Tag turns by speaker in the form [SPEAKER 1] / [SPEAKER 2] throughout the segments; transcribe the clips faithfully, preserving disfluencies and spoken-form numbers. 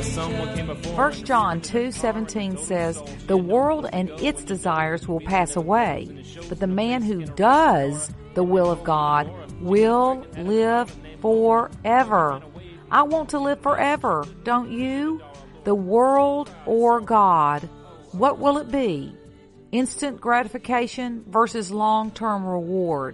[SPEAKER 1] uh, someone came before.
[SPEAKER 2] First John two seventeen says, "The world and its desires will pass away, but the man who does the will of God will live forever." I want to live forever, don't you? The world or God, what will it be? Instant gratification versus long-term reward.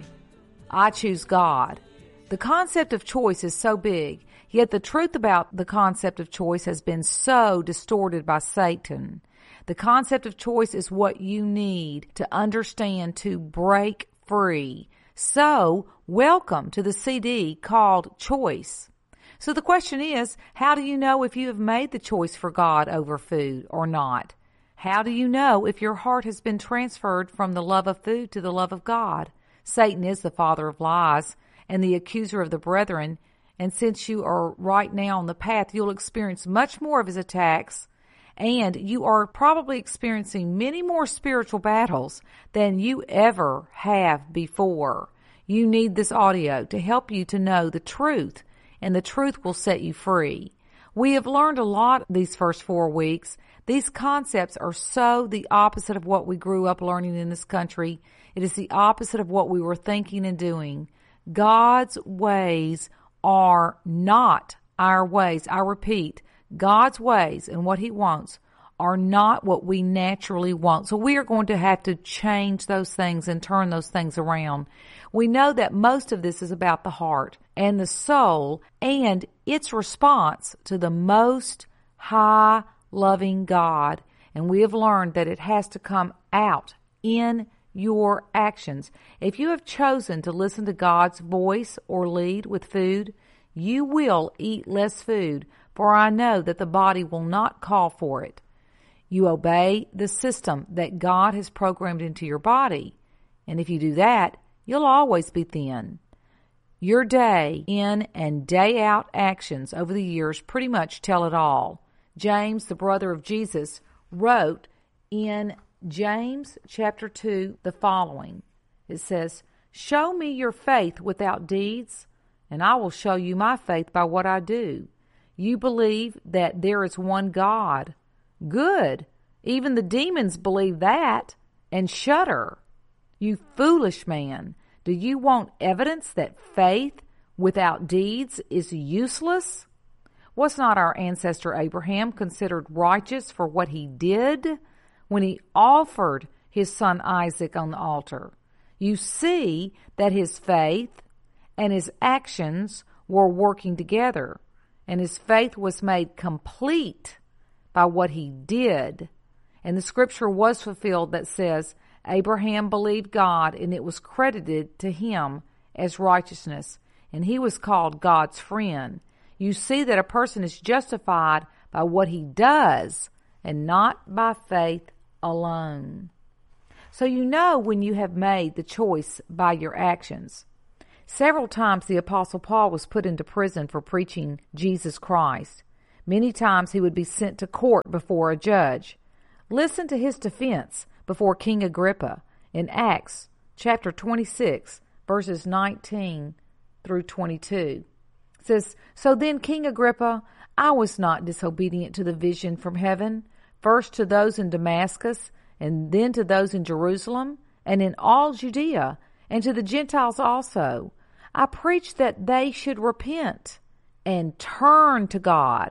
[SPEAKER 2] I choose God. The concept of choice is so big, yet the truth about the concept of choice has been so distorted by Satan. The concept of choice is what you need to understand to break free. So, welcome to the C D called Choice. So the question is, how do you know if you have made the choice for God over food or not? How do you know if your heart has been transferred from the love of food to the love of God? Satan is the father of lies and the accuser of the brethren, and since you are right now on the path, you'll experience much more of his attacks, and you are probably experiencing many more spiritual battles than you ever have before. You need this audio to help you to know the truth, and the truth will set you free. We have learned a lot these first four weeks. These concepts are so the opposite of what we grew up learning in this country. It is the opposite of what we were thinking and doing. God's ways are not our ways. I repeat, God's ways and what he wants are not what we naturally want. So we are going to have to change those things and turn those things around. We know that most of this is about the heart and the soul and its response to the most high loving God. And we have learned that it has to come out in your actions. If you have chosen to listen to God's voice or lead with food, you will eat less food, for I know that the body will not call for it. You obey the system that God has programmed into your body. And if you do that, you'll always be thin. Your day in and day out actions over the years pretty much tell it all. James, the brother of Jesus, wrote in James chapter two the following. It says, "Show me your faith without deeds, and I will show you my faith by what I do. You believe that there is one God. Good. Even the demons believe that and shudder. You foolish man, do you want evidence that faith without deeds is useless? Was not our ancestor Abraham considered righteous for what he did when he offered his son Isaac on the altar? You see that his faith and his actions were working together, and his faith was made complete by what he did. And the scripture was fulfilled that says, Abraham believed God, and it was credited to him as righteousness, and he was called God's friend." You see that a person is justified by what he does and not by faith alone. So you know when you have made the choice by your actions. Several times the Apostle Paul was put into prison for preaching Jesus Christ. Many times he would be sent to court before a judge. Listen to his defense before King Agrippa in Acts chapter twenty-six, verses nineteen through twenty-two. It says, "So then, King Agrippa, I was not disobedient to the vision from heaven, first to those in Damascus, and then to those in Jerusalem, and in all Judea, and to the Gentiles also. I preached that they should repent and turn to God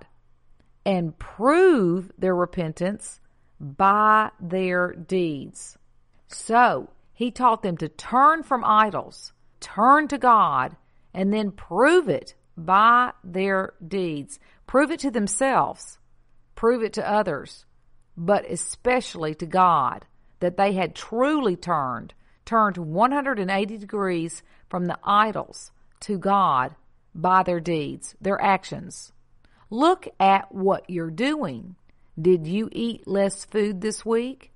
[SPEAKER 2] and prove their repentance by their deeds." So he taught them to turn from idols, turn to God, and then prove it by their deeds. Prove it to themselves, prove it to others, but especially to God, that they had truly turned, turned one hundred eighty degrees from the idols to God by their deeds, their actions. Look at what you're doing. Did you eat less food this week?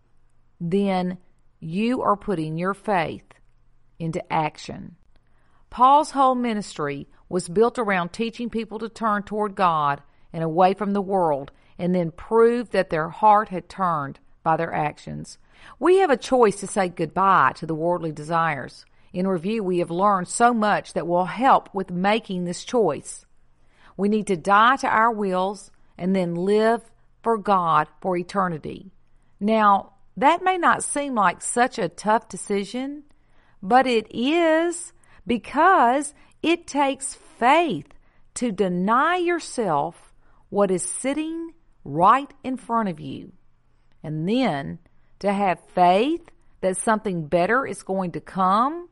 [SPEAKER 2] Then you are putting your faith into action. Paul's whole ministry was built around teaching people to turn toward God and away from the world, and then prove that their heart had turned by their actions. We have a choice to say goodbye to the worldly desires. In review, we have learned so much that will help with making this choice. We need to die to our wills and then live for God for eternity. Now, that may not seem like such a tough decision, but it is, because it takes faith to deny yourself what is sitting right in front of you, and then to have faith that something better is going to come.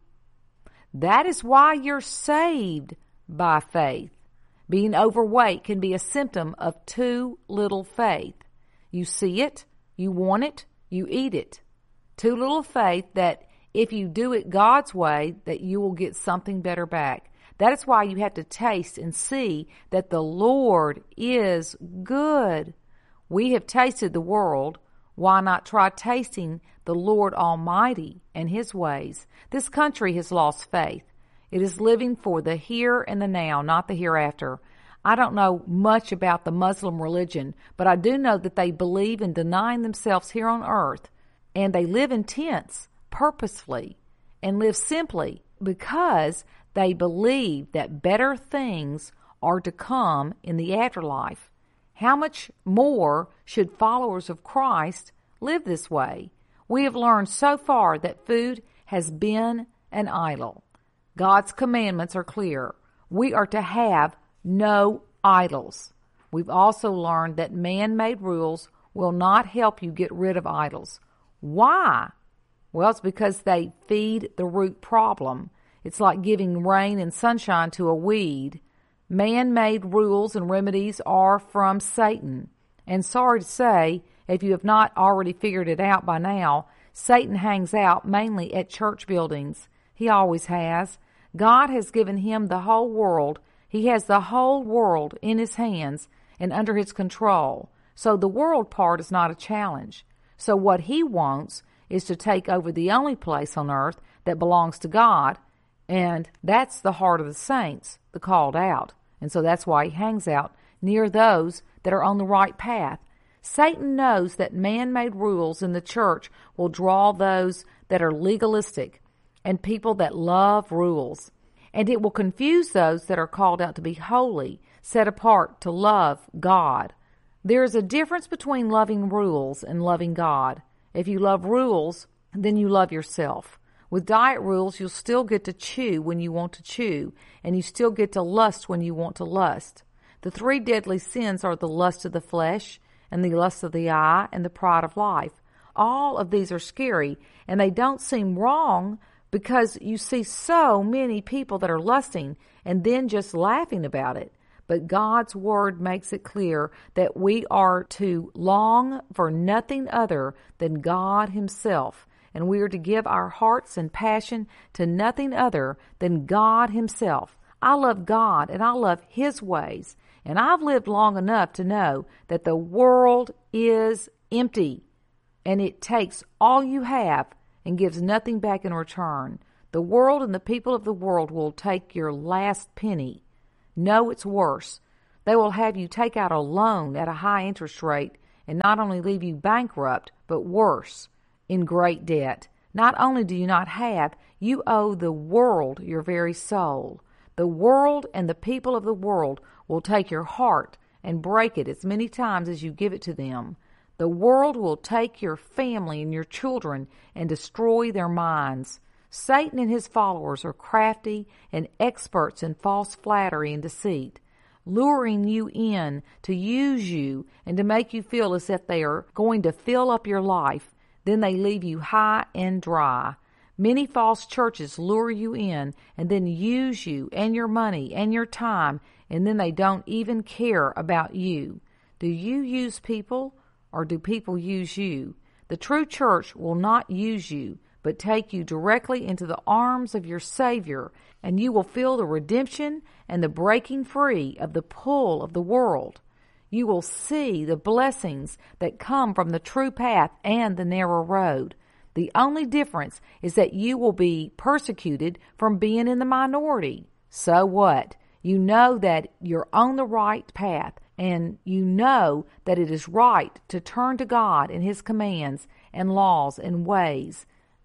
[SPEAKER 2] That is why you're saved by faith. Being overweight can be a symptom of too little faith. You see it, you want it, you eat it. Too little faith that if you do it God's way, that you will get something better back. That is why you have to taste and see that the Lord is good. We have tasted the world. Why not try tasting the Lord Almighty and His ways? This country has lost faith. It is living for the here and the now, not the hereafter. I don't know much about the Muslim religion, but I do know that they believe in denying themselves here on earth, and they live in tents purposefully and live simply because they believe that better things are to come in the afterlife. How much more should followers of Christ live this way? We have learned so far that food has been an idol. God's commandments are clear. We are to have no idols. We've also learned that man-made rules will not help you get rid of idols. Why? Well, it's because they feed the root problem. It's like giving rain and sunshine to a weed. Man-made rules and remedies are from Satan. And sorry to say, if you have not already figured it out by now, Satan hangs out mainly at church buildings. He always has. God has given him the whole world. He has the whole world in his hands and under his control. So the world part is not a challenge. So what he wants is to take over the only place on earth that belongs to God, and that's the heart of the saints, the called out. And so that's why he hangs out near those that are on the right path. Satan knows that man-made rules in the church will draw those that are legalistic and people that love rules. And it will confuse those that are called out to be holy, set apart to love God. There is a difference between loving rules and loving God. If you love rules, then you love yourself. With diet rules, you'll still get to chew when you want to chew, and you still get to lust when you want to lust. The three deadly sins are the lust of the flesh, and the lust of the eye, and the pride of life. All of these are scary, and they don't seem wrong because you see so many people that are lusting and then just laughing about it. But God's Word makes it clear that we are to long for nothing other than God Himself, and we are to give our hearts and passion to nothing other than God Himself. I love God, and I love His ways, and I've lived long enough to know that the world is empty, and it takes all you have and gives nothing back in return. The world and the people of the world will take your last penny. No, it's worse. They will have you take out a loan at a high interest rate and not only leave you bankrupt, but worse, in great debt. Not only do you not have, you owe the world your very soul. The world and the people of the world will take your heart and break it as many times as you give it to them. The world will take your family and your children and destroy their minds. Satan and his followers are crafty and experts in false flattery and deceit, luring you in to use you and to make you feel as if they are going to fill up your life. Then they leave you high and dry. Many false churches lure you in and then use you and your money and your time, and then they don't even care about you. Do you use people, or do people use you? The true church will not use you, but take you directly into the arms of your Savior, and you will feel the redemption and the breaking free of the pull of the world. You will see the blessings that come from the true path and the narrow road. The only difference is that you will be persecuted from being in the minority. So what? You know that you're on the right path, and you know that it is right to turn to God and His commands and laws and ways,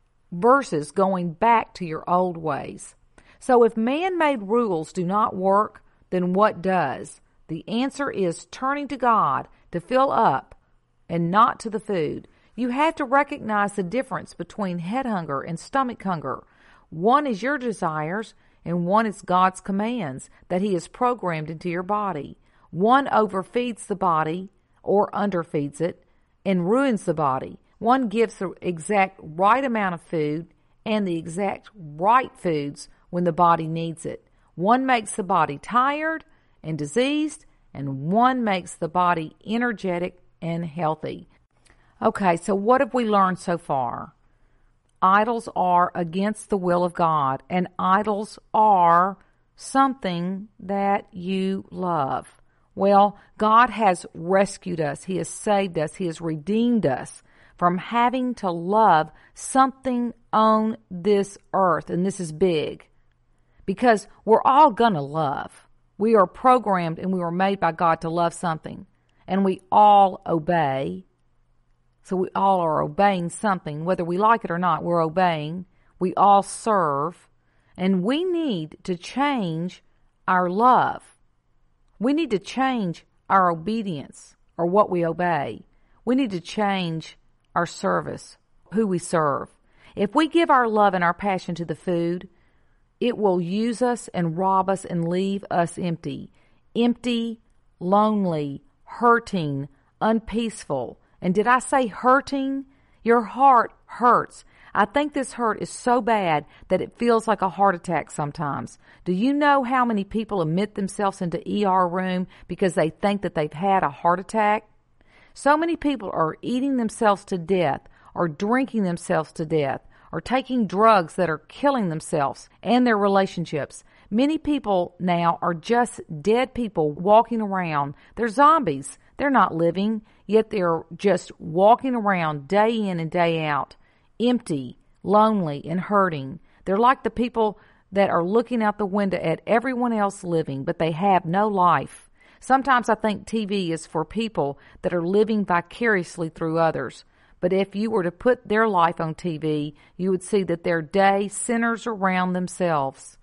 [SPEAKER 2] versus going back to your old ways. So if man-made rules do not work, then what does? The answer is turning to God to fill up and not to the food. You have to recognize the difference between head hunger and stomach hunger. One is your desires, and one is God's commands that He has programmed into your body. One overfeeds the body or underfeeds it and ruins the body. One gives the exact right amount of food and the exact right foods when the body needs it. One makes the body tired and diseased, and one makes the body energetic and healthy. Okay, so what have we learned so far? Idols are against the will of God, and idols are something that you love. Well, God has rescued us. He has saved us. He has redeemed us from having to love something on this earth, and this is big, because we're all going to love. We are programmed and we were made by God to love something, and we all obey. So we all are obeying something. Whether we like it or not, we're obeying. We all serve. And we need to change our love. We need to change our obedience or what we obey. We need to change our service, who we serve. If we give our love and our passion to the food, it will use us and rob us and leave us empty. Empty, lonely, hurting, unpeaceful. And did I say hurting? Your heart hurts. I think this hurt is so bad that it feels like a heart attack sometimes. Do you know how many people admit themselves into E R room because they think that they've had a heart attack? So many people are eating themselves to death, or drinking themselves to death, or taking drugs that are killing themselves and their relationships. Many people now are just dead people walking around. They're zombies. They're not living, yet they're just walking around day in and day out, empty, lonely, and hurting. They're like the people that are looking out the window at everyone else living, but they have no life. Sometimes I think T V is for people that are living vicariously through others. But if you were to put their life on T V, you would see that their day centers around themselves.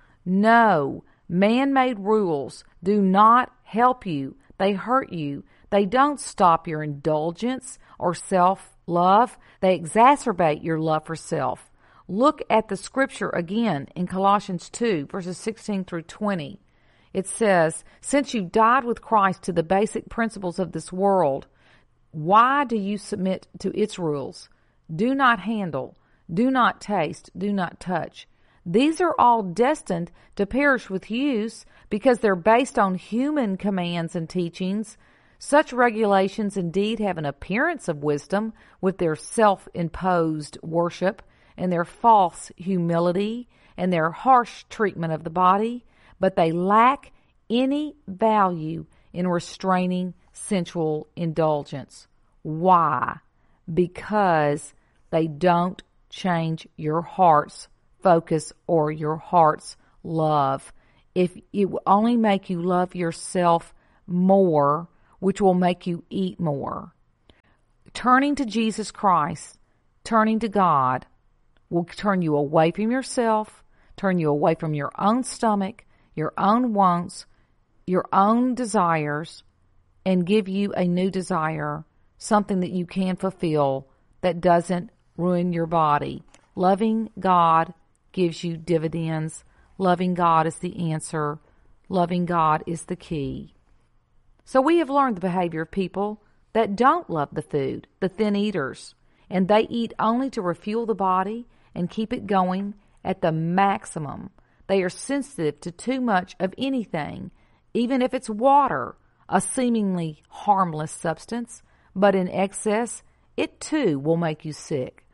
[SPEAKER 2] No, man-made rules do not help you. They hurt you. They don't stop your indulgence or self-love. They exacerbate your love for self. Look at the scripture again in Colossians two, verses sixteen through twenty. It says, since you died with Christ to the basic principles of this world, why do you submit to its rules? Do not handle, do not taste, do not touch. These are all destined to perish with use because they're based on human commands and teachings. Such regulations indeed have an appearance of wisdom with their self-imposed worship and their false humility and their harsh treatment of the body, but they lack any value in restraining sensual indulgence. Why? Because they don't change your heart's focus or your heart's love. If it will only make you love yourself more, which will make you eat more. Turning to Jesus Christ, turning to God, will turn you away from yourself, turn you away from your own stomach, your own wants, your own desires, and give you a new desire, something that you can fulfill that doesn't ruin your body. Loving God gives you dividends. Loving God is the answer. Loving God is the key. So we have learned the behavior of people that don't love the food, the thin eaters, and they eat only to refuel the body and keep it going at the maximum. They are sensitive to too much of anything, even if it's water, a seemingly harmless substance, but in excess, it too will make you sick.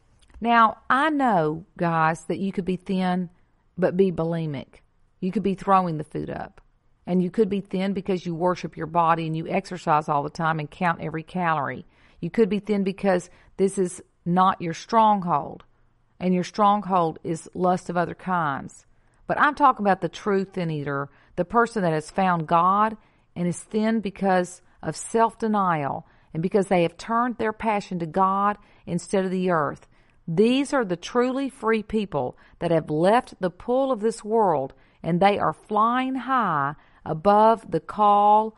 [SPEAKER 2] Now, I know, guys, that you could be thin but be bulimic. You could be throwing the food up. And you could be thin because you worship your body and you exercise all the time and count every calorie. You could be thin because this is not your stronghold. And your stronghold is lust of other kinds. But I'm talking about the true thin eater, the person that has found God and is thin because of self-denial and because they have turned their passion to God instead of the earth. These are the truly free people that have left the pull of this world, and they are flying high above the call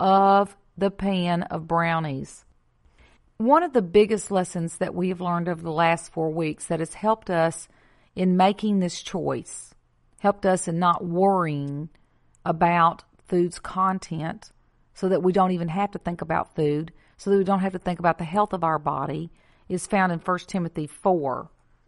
[SPEAKER 2] of the pan of brownies. One of the biggest lessons that we have learned over the last four weeks that has helped us in making this choice, helped us in not worrying about food's content so that we don't even have to think about food, so that we don't have to think about the health of our body, is found in First Timothy four.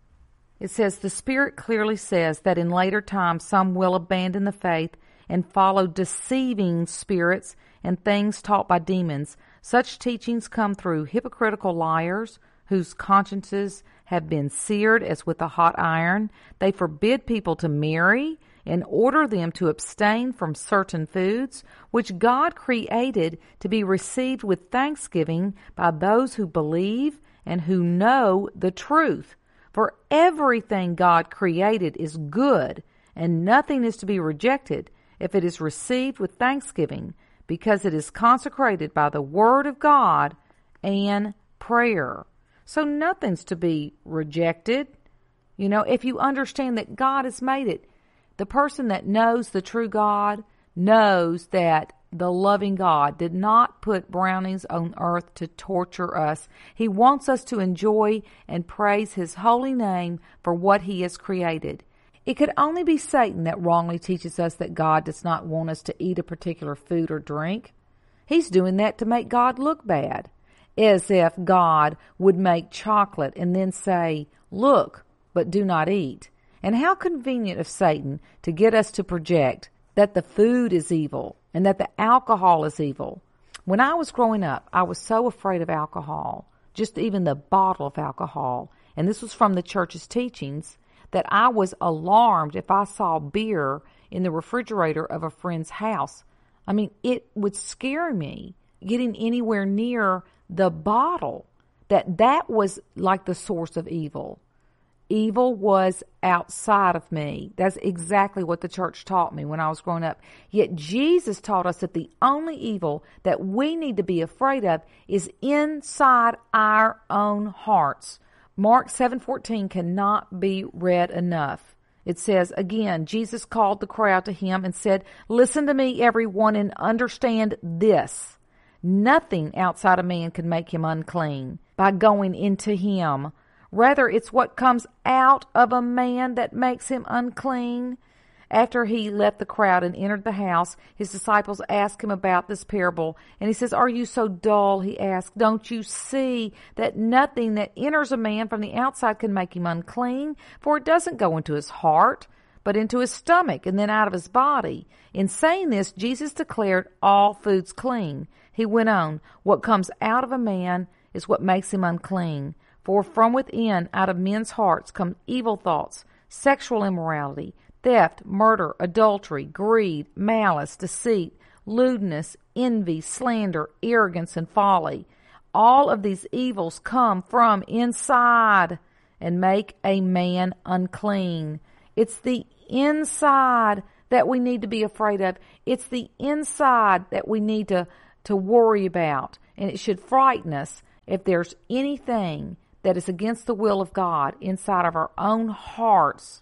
[SPEAKER 2] It says, the Spirit clearly says that in later times some will abandon the faith and follow deceiving spirits and things taught by demons. Such teachings come through hypocritical liars whose consciences have been seared as with a hot iron. They forbid people to marry and order them to abstain from certain foods, which God created to be received with thanksgiving by those who believe and who know the truth. For everything God created is good, and nothing is to be rejected if it is received with thanksgiving, because it is consecrated by the Word of God and prayer. So nothing's to be rejected. You know, if you understand that God has made it, the person that knows the true God knows that the loving God did not put brownies on earth to torture us. He wants us to enjoy and praise His holy name for what He has created. It could only be Satan that wrongly teaches us that God does not want us to eat a particular food or drink. He's doing that to make God look bad, as if God would make chocolate and then say, look, but do not eat. And how convenient of Satan to get us to project that the food is evil and that the alcohol is evil. When I was growing up, I was so afraid of alcohol, just even the bottle of alcohol, and this was from the church's teachings, that I was alarmed if I saw beer in the refrigerator of a friend's house. I mean, it would scare me getting anywhere near the bottle, that that was like the source of evil. Evil was outside of me. That's exactly what the church taught me when I was growing up. Yet Jesus taught us that the only evil that we need to be afraid of is inside our own hearts. Mark seven fourteen cannot be read enough. It says, again, Jesus called the crowd to Him and said, listen to me, everyone, and understand this. Nothing outside a man can make him unclean by going into him. Rather, it's what comes out of a man that makes him unclean. After He left the crowd and entered the house, His disciples asked Him about this parable. And He says, are you so dull? He asked. Don't you see that nothing that enters a man from the outside can make him unclean? For it doesn't go into his heart, but into his stomach and then out of his body. In saying this, Jesus declared all foods clean. He went on, what comes out of a man is what makes him unclean. For from within, out of men's hearts, come evil thoughts, sexual immorality, theft, murder, adultery, greed, malice, deceit, lewdness, envy, slander, arrogance, and folly. All of these evils come from inside and make a man unclean. It's the inside that we need to be afraid of. It's the inside that we need to, to worry about. And it should frighten us if there's anything that is against the will of God inside of our own hearts.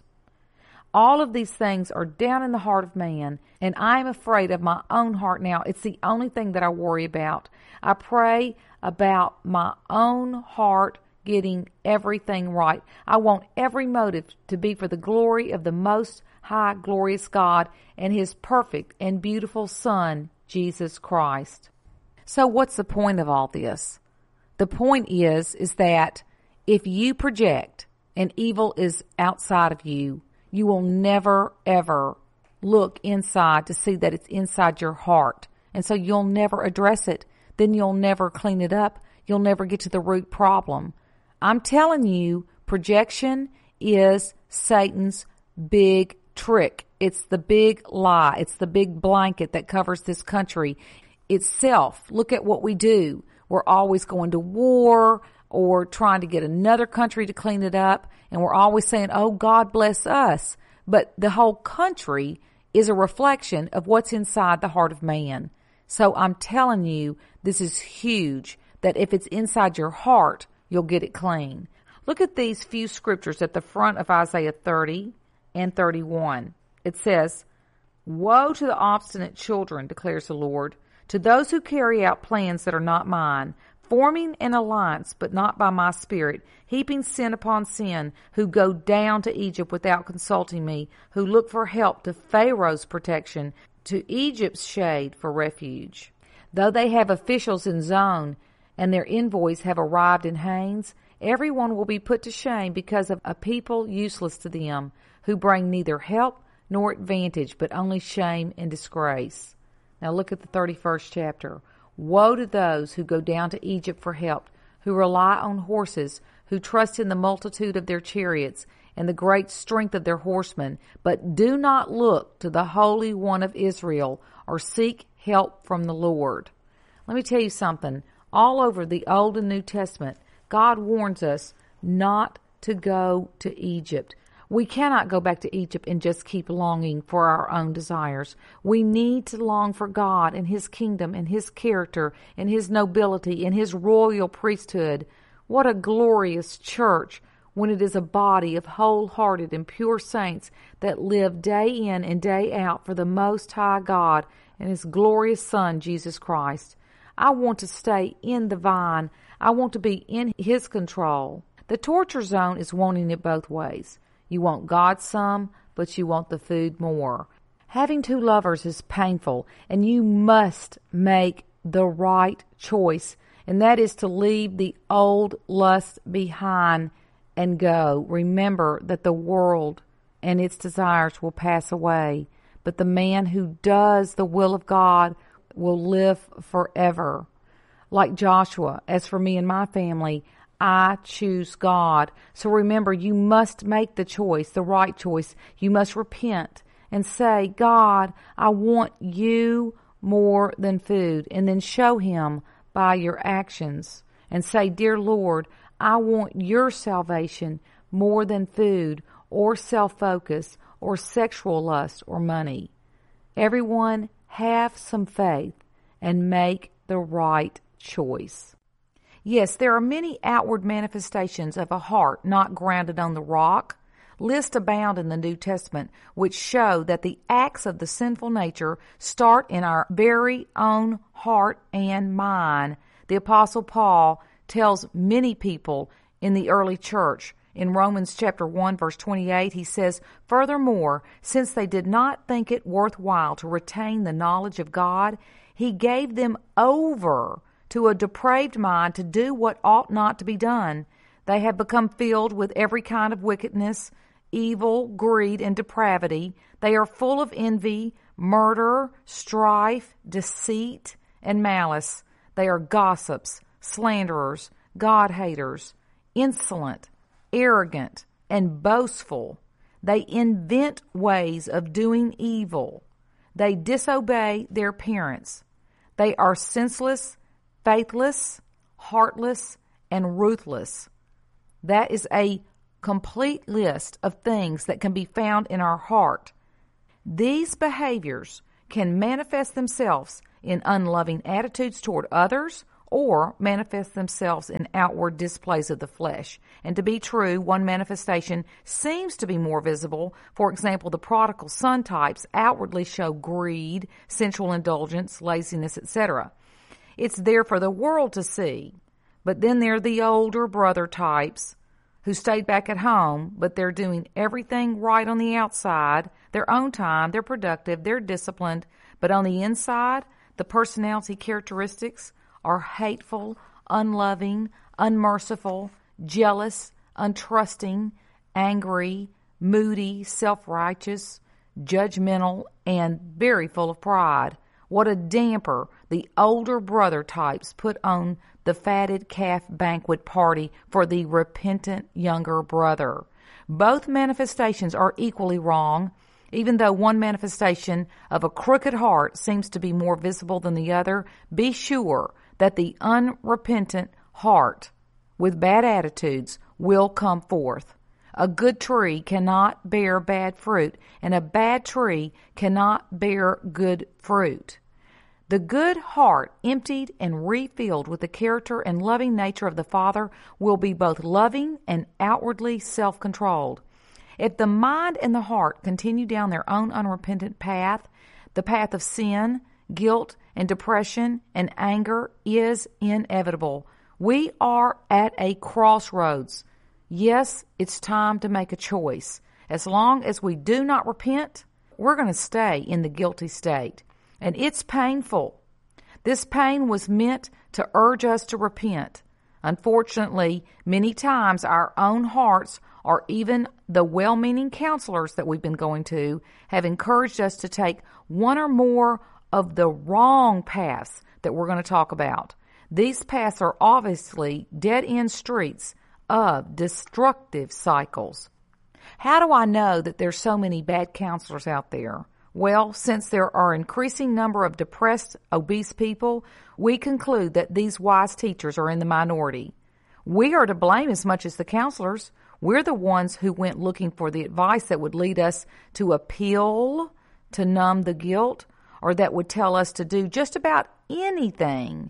[SPEAKER 2] All of these things are down in the heart of man, and I'm afraid of my own heart now. It's the only thing that I worry about. I pray about my own heart getting everything right. I want every motive to be for the glory of the most high, glorious God and His perfect and beautiful Son, Jesus Christ. So what's the point of all this? The point is, is that if you project and evil is outside of you, you will never, ever look inside to see that it's inside your heart. And so you'll never address it. Then you'll never clean it up. You'll never get to the root problem. I'm telling you, projection is Satan's big trick. It's the big lie. It's the big blanket that covers this country itself. Look at what we do. We're always going to war or trying to get another country to clean it up. And we're always saying, oh, God bless us. But the whole country is a reflection of what's inside the heart of man. So I'm telling you, this is huge, that if it's inside your heart, you'll get it clean. Look at these few scriptures at the front of Isaiah thirty and thirty-one. It says, Woe to the obstinate children, declares the Lord, to those who carry out plans that are not mine, forming an alliance, but not by my spirit, heaping sin upon sin, who go down to Egypt without consulting me, who look for help to Pharaoh's protection, to Egypt's shade for refuge. Though they have officials in Zone, and their envoys have arrived in Hanes, everyone will be put to shame because of a people useless to them, who bring neither help nor advantage, but only shame and disgrace. Now look at the thirty-first chapter. Woe to those who go down to Egypt for help, who rely on horses, who trust in the multitude of their chariots and the great strength of their horsemen, but do not look to the Holy One of Israel or seek help from the Lord. Let me tell you something. All over the Old and New Testament, God warns us not to go to Egypt. We cannot go back to Egypt and just keep longing for our own desires. We need to long for God and His kingdom and His character and His nobility and His royal priesthood. What a glorious church when it is a body of wholehearted and pure saints that live day in and day out for the Most High God and His glorious Son, Jesus Christ. I want to stay in the vine. I want to be in His control. The torture zone is wanting it both ways. You want God some, but you want the food more. Having two lovers is painful, and you must make the right choice, and that is to leave the old lust behind and go. Remember that the world and its desires will pass away, but the man who does the will of God will live forever. Like Joshua, as for me and my family, I choose God. So remember, you must make the choice, the right choice. You must repent and say, God, I want you more than food. And then show Him by your actions and say, dear Lord, I want your salvation more than food or self-focus or sexual lust or money. Everyone have some faith and make the right choice. Yes, there are many outward manifestations of a heart not grounded on the rock. Lists abound in the New Testament which show that the acts of the sinful nature start in our very own heart and mind. The Apostle Paul tells many people in the early church, in Romans chapter one, verse twenty-eight, he says, furthermore, since they did not think it worthwhile to retain the knowledge of God, He gave them over to a depraved mind to do what ought not to be done. They have become filled with every kind of wickedness, evil, greed, and depravity. They are full of envy, murder, strife, deceit, and malice. They are gossips, slanderers, God-haters, insolent, arrogant, and boastful. They invent ways of doing evil. They disobey their parents. They are senseless, faithless, heartless, and ruthless. That is a complete list of things that can be found in our heart. These behaviors can manifest themselves in unloving attitudes toward others or manifest themselves in outward displays of the flesh. And to be true, one manifestation seems to be more visible. For example, the prodigal son types outwardly show greed, sensual indulgence, laziness, et cetera. It's there for the world to see. But then there are the older brother types who stayed back at home, but they're doing everything right on the outside, their own time, they're productive, they're disciplined, but on the inside, the personality characteristics are hateful, unloving, unmerciful, jealous, untrusting, angry, moody, self-righteous, judgmental, and very full of pride. What a damper the older brother types put on the fatted calf banquet party for the repentant younger brother. Both manifestations are equally wrong, even though one manifestation of a crooked heart seems to be more visible than the other. Be sure that the unrepentant heart with bad attitudes will come forth. A good tree cannot bear bad fruit, and a bad tree cannot bear good fruit. The good heart, emptied and refilled with the character and loving nature of the Father, will be both loving and outwardly self-controlled. If the mind and the heart continue down their own unrepentant path, The path of sin, guilt, and depression and anger is inevitable. We are at a crossroads. Yes, it's time to make a choice. As long as we do not repent, we're going to stay in the guilty state. And it's painful. This pain was meant to urge us to repent. Unfortunately, many times our own hearts, or even the well-meaning counselors that we've been going to, have encouraged us to take one or more of the wrong paths that we're going to talk about. These paths are obviously dead-end streets of destructive cycles. How do I know that there's so many bad counselors out there? Well, since there are an increasing number of depressed, obese people, we conclude that these wise teachers are in the minority. We are to blame as much as the counselors. We're the ones who went looking for the advice that would lead us to a pill to numb the guilt, or that would tell us to do just about anything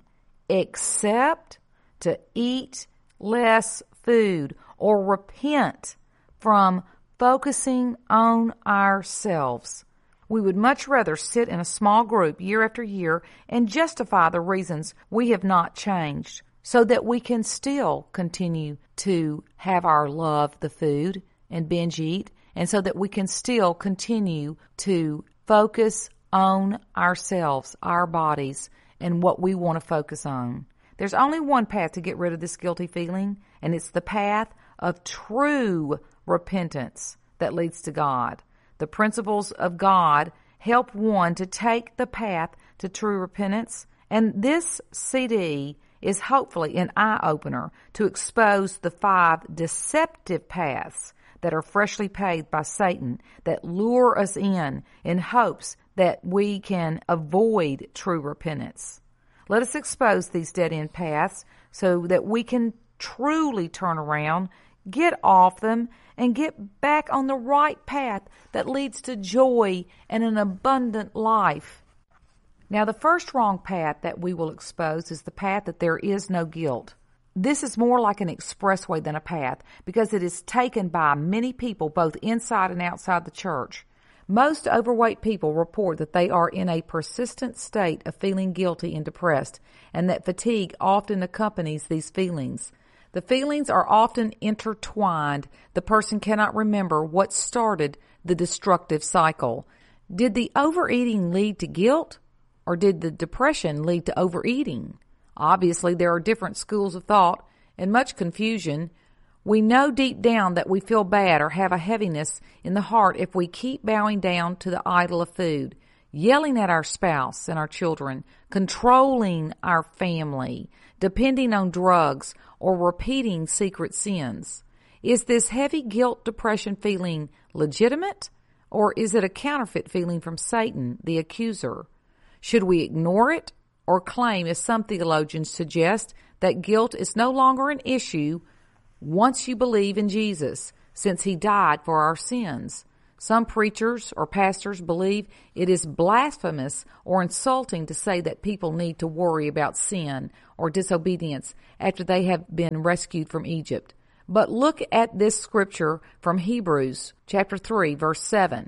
[SPEAKER 2] except to eat less food or repent from focusing on ourselves. We would much rather sit in a small group year after year and justify the reasons we have not changed so that we can still continue to have our love the food and binge eat, and so that we can still continue to focus on ourselves, our bodies, and what we want to focus on. There's only one path to get rid of this guilty feeling, and it's the path of true repentance that leads to God. The principles of God help one to take the path to true repentance, and this C D is hopefully an eye-opener to expose the five deceptive paths that are freshly paved by Satan that lure us in in hopes that we can avoid true repentance. Let us expose these dead-end paths so that we can truly turn around, get off them, and get back on the right path that leads to joy and an abundant life. Now, the first wrong path that we will expose is the path that there is no guilt. This is more like an expressway than a path because it is taken by many people both inside and outside the church. Most overweight people report that they are in a persistent state of feeling guilty and depressed, and that fatigue often accompanies these feelings. The feelings are often intertwined. The person cannot remember what started the destructive cycle. Did the overeating lead to guilt, or did the depression lead to overeating? Obviously, there are different schools of thought and much confusion. We know deep down that we feel bad or have a heaviness in the heart if we keep bowing down to the idol of food, yelling at our spouse and our children, controlling our family, depending on drugs, or repeating secret sins. Is this heavy guilt depression feeling legitimate, or is it a counterfeit feeling from Satan, the accuser? Should we ignore it or claim, as some theologians suggest, that guilt is no longer an issue once you believe in Jesus, since he died for our sins? Some preachers or pastors believe it is blasphemous or insulting to say that people need to worry about sin or disobedience after they have been rescued from Egypt. But look at this scripture from Hebrews chapter three, verse seven.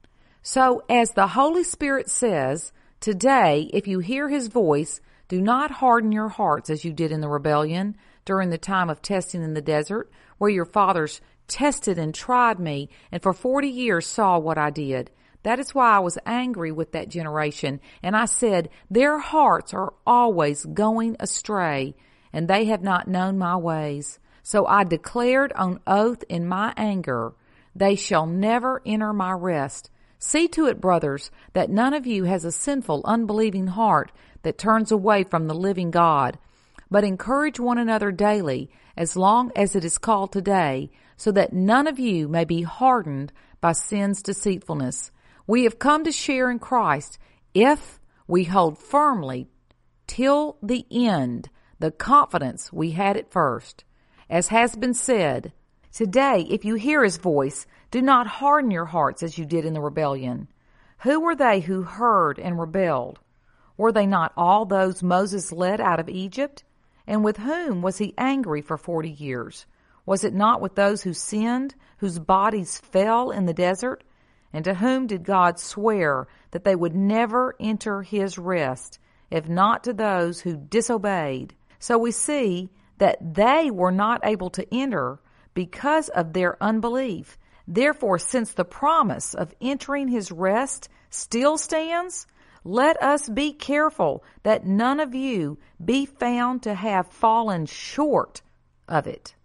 [SPEAKER 2] So as the Holy Spirit says, today, if you hear his voice, do not harden your hearts as you did in the rebellion during the time of testing in the desert, where your fathers tested and tried me, and for forty years saw what I did. That is why I was angry with that generation, and I said, their hearts are always going astray, and they have not known my ways. So I declared on oath in my anger, they shall never enter my rest. See to it, brothers, that none of you has a sinful, unbelieving heart that turns away from the living God, but encourage one another daily, as long as it is called today, so that none of you may be hardened by sin's deceitfulness. We have come to share in Christ if we hold firmly till the end the confidence we had at first. As has been said, today, if you hear his voice, do not harden your hearts as you did in the rebellion. Who were they who heard and rebelled? Were they not all those Moses led out of Egypt? And with whom was he angry for forty years? Was it not with those who sinned, whose bodies fell in the desert? And to whom did God swear that they would never enter his rest, if not to those who disobeyed? So we see that they were not able to enter because of their unbelief. Therefore, since the promise of entering his rest still stands, let us be careful that none of you be found to have fallen short of it.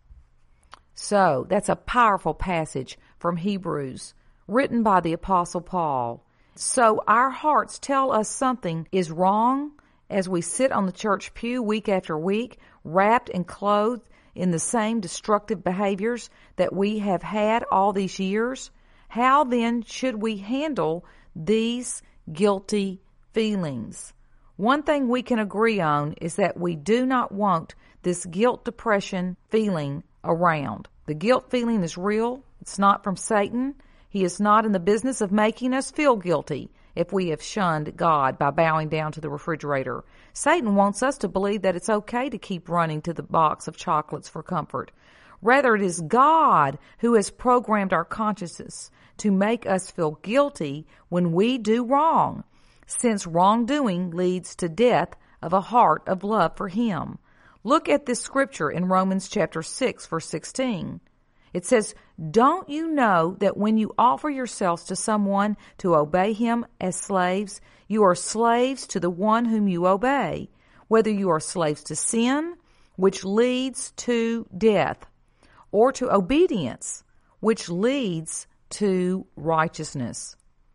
[SPEAKER 2] So, that's a powerful passage from Hebrews, written by the Apostle Paul. So, our hearts tell us something is wrong as we sit on the church pew week after week, wrapped and clothed in the same destructive behaviors that we have had all these years. How then should we handle these guilty feelings? One thing we can agree on is that we do not want this guilt depression feeling around. The guilt feeling is real. It's not from Satan. He is not in the business of making us feel guilty if we have shunned God by bowing down to the refrigerator. Satan wants us to believe that it's okay to keep running to the box of chocolates for comfort. Rather, it is God who has programmed our consciences to make us feel guilty when we do wrong, since wrongdoing leads to death of a heart of love for Him. Look at this scripture in Romans chapter six, verse sixteen. It says, "Don't you know that when you offer yourselves to someone to obey him as slaves, you are slaves to the one whom you obey, whether you are slaves to sin, which leads to death, or to obedience, which leads to righteousness."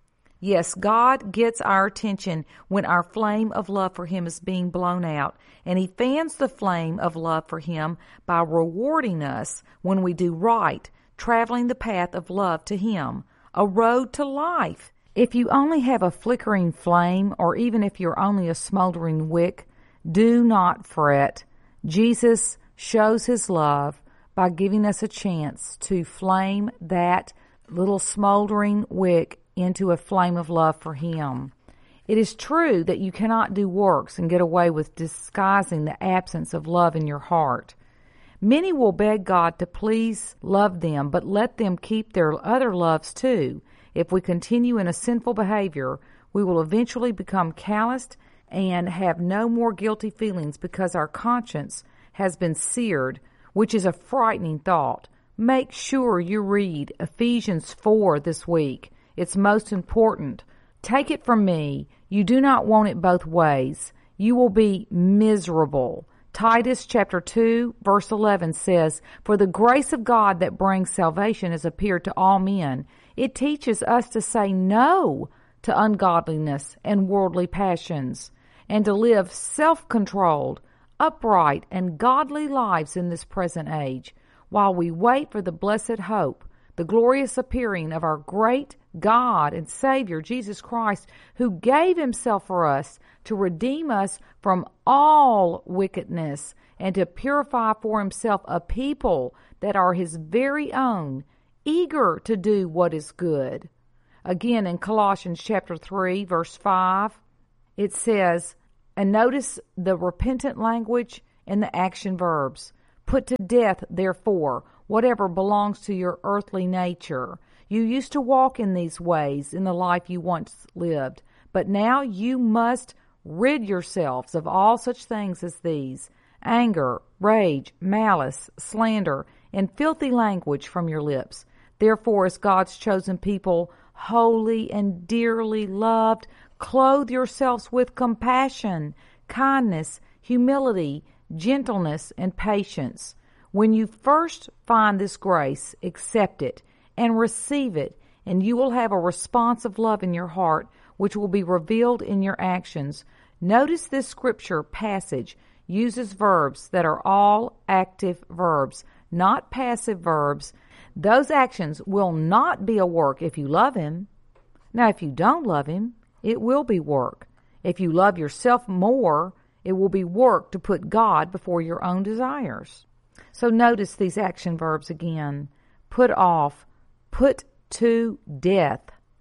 [SPEAKER 2] Yes, God gets our attention when our flame of love for Him is being blown out, and He fans the flame of love for Him by rewarding us when we do right, traveling the path of love to Him, a road to life. If you only have a flickering flame, or even if you're only a smoldering wick, do not fret. Jesus shows His love by giving us a chance to flame that little smoldering wick into a flame of love for Him. It is true that you cannot do works and get away with disguising the absence of love in your heart. Many will beg God to please love them, but let them keep their other loves too. If we continue in a sinful behavior, we will eventually become calloused and have no more guilty feelings because our conscience has been seared, which is a frightening thought. Make sure you read Ephesians four this week. It's most important. Take it from me, you do not want it both ways. You will be miserable. Titus chapter two, verse eleven says, "For the grace of God that brings salvation has appeared to all men." It teaches us to say no to ungodliness and worldly passions, and to live self-controlled, upright, and godly lives in this present age, while we wait for the blessed hope, the glorious appearing of our great God and Savior, Jesus Christ, who gave Himself for us to redeem us from all wickedness and to purify for Himself a people that are His very own, eager to do what is good. Again, in Colossians chapter three, verse five, it says, and notice the repentant language and the action verbs. "Put to death, therefore, whatever belongs to your earthly nature. You used to walk in these ways in the life you once lived, but now you must rid yourselves of all such things as these: anger, rage, malice, slander, and filthy language from your lips. Therefore, as God's chosen people, holy and dearly loved, clothe yourselves with compassion, kindness, humility, gentleness, and patience. When you first find this grace, accept it and receive it, and you will have a response of love in your heart, which will be revealed in your actions." Notice this scripture passage uses verbs that are all active verbs, not passive verbs. Those actions will not be a work if you love Him. Now, if you don't love Him, it will be work. If you love yourself more, it will be work to put God before your own desires. So notice these action verbs again. Put off, put to death,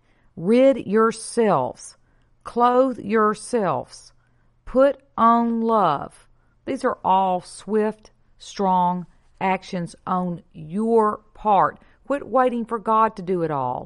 [SPEAKER 2] rid yourselves, clothe yourselves, put on love. These are all swift, strong actions on your part. Quit waiting for God to do it all.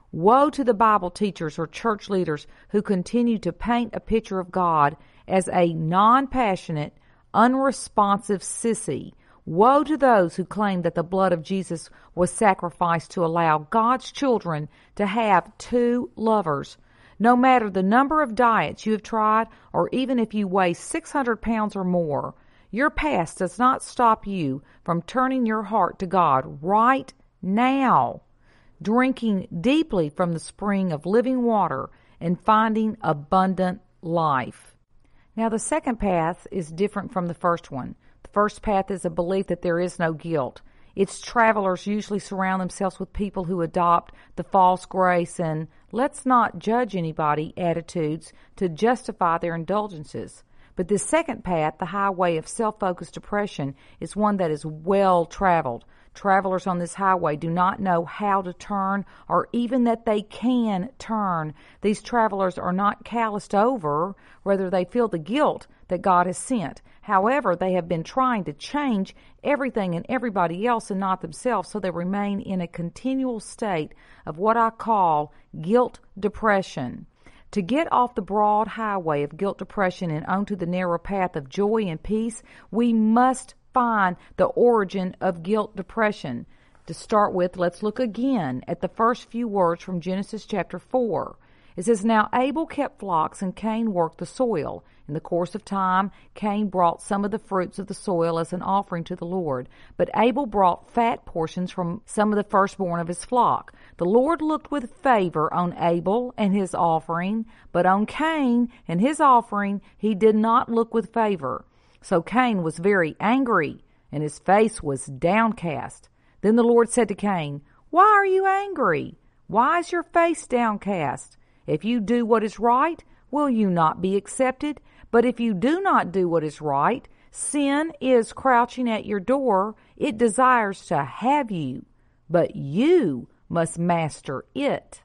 [SPEAKER 2] Woe to the Bible teachers or church leaders who continue to paint a picture of God as a non-passionate, unresponsive sissy. Woe to those who claim that the blood of Jesus was sacrificed to allow God's children to have two lovers. No matter the number of diets you have tried, or even if you weigh six hundred pounds or more, your past does not stop you from turning your heart to God right now, drinking deeply from the spring of living water and finding abundant life. Now, the second path is different from the first one. The first path is a belief that there is no guilt. Its travelers usually surround themselves with people who adopt the false grace and let's not judge anybody attitudes to justify their indulgences. But this second path, the highway of self-focused depression, is one that is well traveled. Travelers on this highway do not know how to turn or even that they can turn. These travelers are not calloused over, rather they feel the guilt that God has sent. However, they have been trying to change everything and everybody else and not themselves, so they remain in a continual state of what I call guilt depression. To get off the broad highway of guilt depression and onto the narrow path of joy and peace, we must find the origin of guilt depression. To start with, let's look again at the first few words from Genesis chapter four. It says, Now Abel kept flocks and Cain worked the soil. In the course of time, Cain brought some of the fruits of the soil as an offering to the Lord, but Abel brought fat portions from some of the firstborn of his flock. The Lord looked with favor on Abel and his offering, but on Cain and his offering he did not look with favor. So Cain was very angry, and his face was downcast. Then the Lord said to Cain, Why are you angry? Why is your face downcast? If you do what is right, will you not be accepted? But if you do not do what is right, sin is crouching at your door. It desires to have you, but you must master it.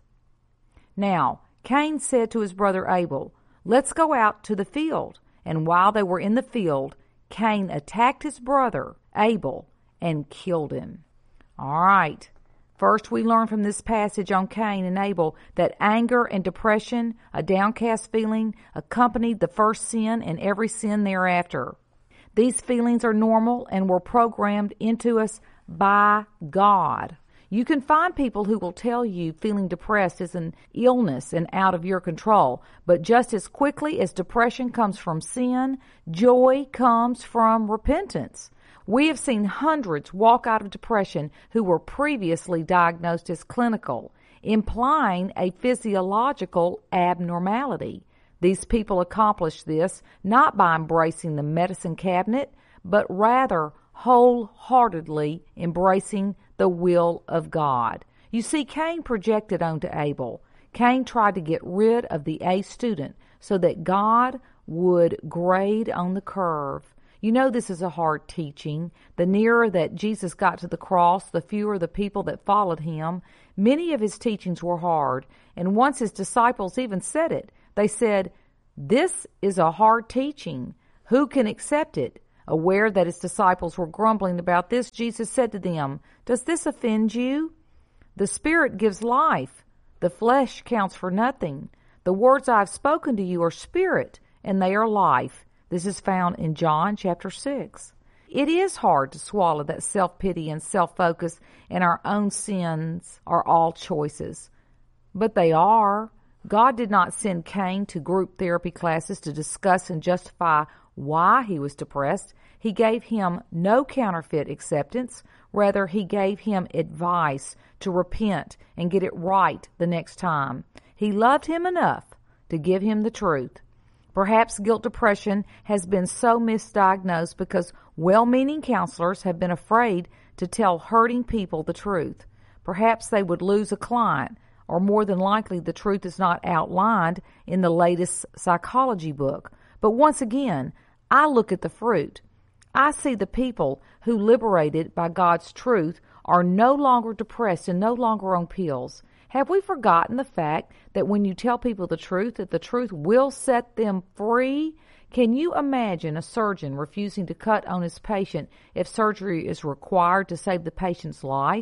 [SPEAKER 2] Now, Cain said to his brother Abel, Let's go out to the field. And while they were in the field, Cain attacked his brother Abel and killed him. All right. First, we learn from this passage on Cain and Abel that anger and depression, a downcast feeling, accompanied the first sin and every sin thereafter. These feelings are normal and were programmed into us by God. You can find people who will tell you feeling depressed is an illness and out of your control. But just as quickly as depression comes from sin, joy comes from repentance. We have seen hundreds walk out of depression who were previously diagnosed as clinical, implying a physiological abnormality. These people accomplish this not by embracing the medicine cabinet, but rather wholeheartedly embracing the will of God. You see, Cain projected onto Abel. Cain tried to get rid of the A student so that God would grade on the curve. You know this is a hard teaching. The nearer that Jesus got to the cross, the fewer the people that followed him. Many of his teachings were hard, and once his disciples even said it. They said, This is a hard teaching. Who can accept it? Aware that his disciples were grumbling about this, Jesus said to them, Does this offend you? The Spirit gives life. The flesh counts for nothing. The words I have spoken to you are spirit, and they are life. This is found in John chapter six. It is hard to swallow that self-pity and self-focus and our own sins are all choices. But they are. God did not send Cain to group therapy classes to discuss and justify why he was depressed. He gave him no counterfeit acceptance. Rather, he gave him advice to repent and get it right the next time. He loved him enough to give him the truth. Perhaps guilt depression has been so misdiagnosed because well-meaning counselors have been afraid to tell hurting people the truth. Perhaps they would lose a client, or more than likely the truth is not outlined in the latest psychology book. But once again, I look at the fruit. I see the people who, liberated by God's truth, are no longer depressed and no longer on pills. Have we forgotten the fact that when you tell people the truth, that the truth will set them free? Can you imagine a surgeon refusing to cut on his patient if surgery is required to save the patient's life?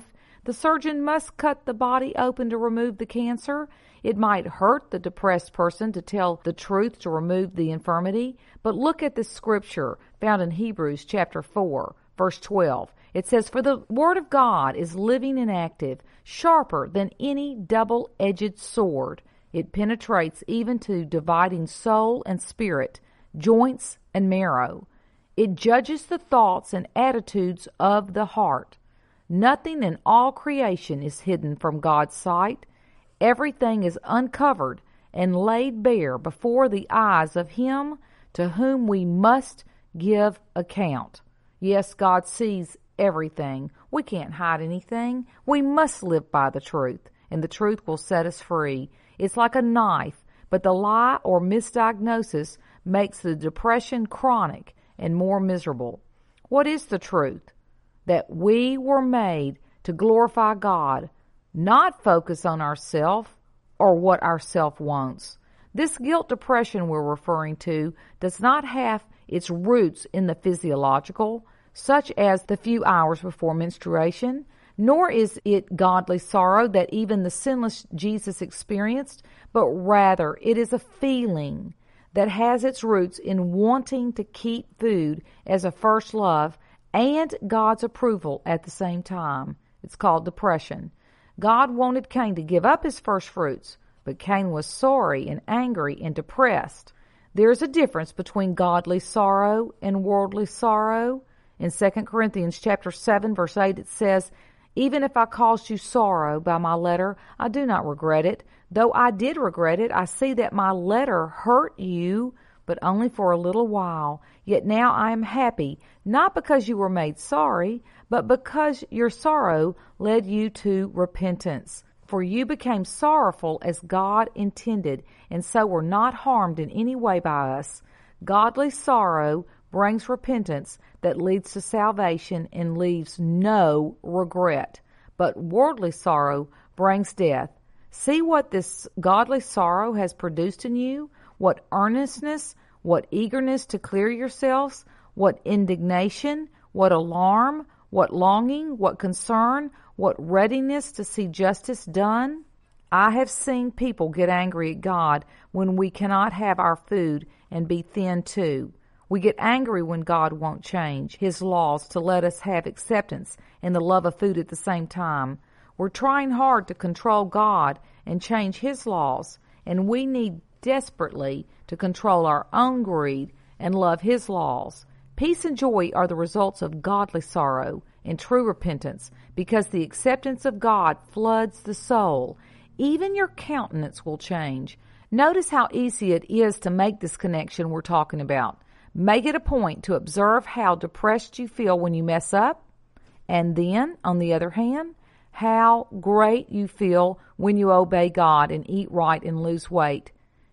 [SPEAKER 2] The surgeon must cut the body open to remove the cancer. It might hurt the depressed person to tell the truth to remove the infirmity, but look at the scripture found in Hebrews chapter four, verse twelve. It says, "For the word of God is living and active, sharper than any double-edged sword. It penetrates even to dividing soul and spirit, joints and marrow. It judges the thoughts and attitudes of the heart. Nothing in all creation is hidden from God's sight. Everything is uncovered and laid bare before the eyes of Him to whom we must give account." Yes, God sees everything. We can't hide anything. We must live by the truth, and the truth will set us free. It's like a knife, but the lie or misdiagnosis makes the depression chronic and more miserable. What is the truth? That we were made to glorify God, not focus on ourself or what ourself wants. This guilt depression we're referring to does not have its roots in the physiological, such as the few hours before menstruation, nor is it godly sorrow that even the sinless Jesus experienced, but rather it is a feeling that has its roots in wanting to keep food as a first love and God's approval at the same time. It's called depression. God wanted Cain to give up his first fruits, but Cain was sorry and angry and depressed. There is a difference between godly sorrow and worldly sorrow. In Second Corinthians chapter seven, verse eight, it says, "Even if I caused you sorrow by my letter, I do not regret it. Though I did regret it, I see that my letter hurt you, but only for a little while. Yet now I am happy, not because you were made sorry, but because your sorrow led you to repentance. For you became sorrowful as God intended, and so were not harmed in any way by us." Godly sorrow brings repentance that leads to salvation and leaves no regret. But worldly sorrow brings death. See what this godly sorrow has produced in you, what earnestness, what eagerness to clear yourselves, what indignation, what alarm, what longing, what concern, what readiness to see justice done. I have seen people get angry at God when we cannot have our food and be thin too. We get angry when God won't change His laws to let us have acceptance and the love of food at the same time. We're trying hard to control God and change His laws, and we need desperately to control our own greed and love His laws. Peace and joy are the results of godly sorrow and true repentance, because the acceptance of God floods the soul. Even your countenance will change. Notice how easy it is to make this connection we're talking about. Make it a point to observe how depressed you feel when you mess up, and then, on the other hand, how great you feel when you obey God and eat right and lose weight.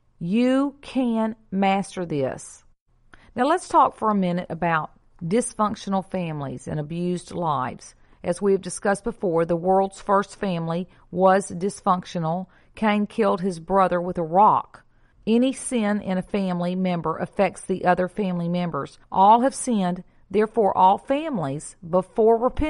[SPEAKER 2] You can master this. Now let's talk for a minute about dysfunctional families and abused lives. As we have discussed before, the world's first family was dysfunctional. Cain killed his brother with a rock. Any sin in a family member affects the other family members. All have sinned, therefore all families, before repentance,